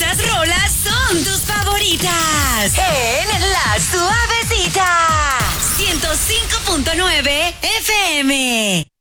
Estas rolas son tus favoritas. En La Suavecita. 105.9 FM.